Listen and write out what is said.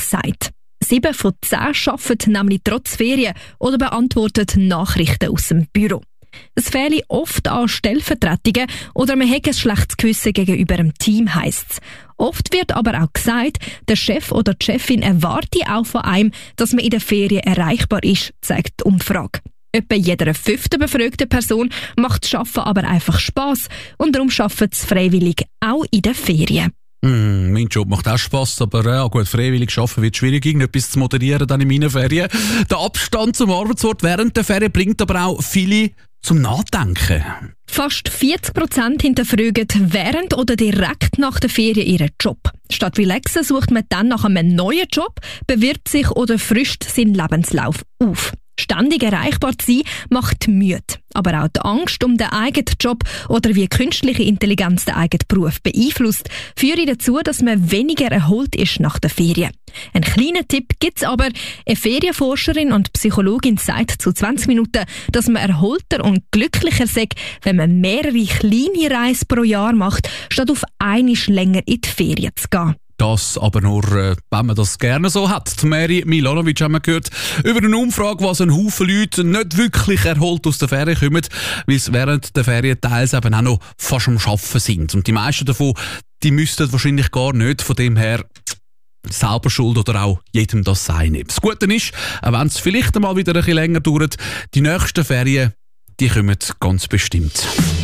gesagt. 7 von 10 arbeiten nämlich trotz Ferien oder beantworten Nachrichten aus dem Büro. Es fehle oft an Stellvertretungen oder man hat ein schlechtes Gewissen gegenüber dem Team, heisst es. Oft wird aber auch gesagt, der Chef oder die Chefin erwarte auch von einem, dass man in der Ferien erreichbar ist, zeigt die Umfrage. Etwa jeder 5. befragten Person macht das Arbeiten aber einfach Spass und darum arbeiten sie freiwillig auch in den Ferien. Mein Job macht auch Spass, aber gut, freiwillig arbeiten wird schwierig, irgendetwas zu moderieren dann in meinen Ferien. Der Abstand zum Arbeitsort während der Ferien bringt aber auch viele zum Nachdenken. Fast 40% hinterfragen während oder direkt nach der Ferien ihren Job. Statt relaxen sucht man dann nach einem neuen Job, bewirbt sich oder frischt seinen Lebenslauf auf. Ständig erreichbar zu sein, macht müde. Aber auch die Angst um den eigenen Job oder wie künstliche Intelligenz den eigenen Beruf beeinflusst, führt dazu, dass man weniger erholt ist nach der Ferien. Ein kleiner Tipp gibt's aber. Eine Ferienforscherin und Psychologin sagt zu 20 Minuten, dass man erholter und glücklicher sei, wenn man mehrere kleine Reisen pro Jahr macht, statt auf einmal länger in die Ferien zu gehen. Das aber nur, wenn man das gerne so hat. Die Mary Milanovic haben wir gehört über eine Umfrage, was ein Haufen Leute nicht wirklich erholt aus der Ferien kommen, weil sie während der Ferien teils eben auch noch fast am Arbeiten sind. Und die meisten davon, die müssten wahrscheinlich gar nicht, von dem her selber schuld oder auch jedem das sein. Das Gute ist, auch wenn es vielleicht einmal wieder ein bisschen länger dauert, die nächsten Ferien, die kommen ganz bestimmt.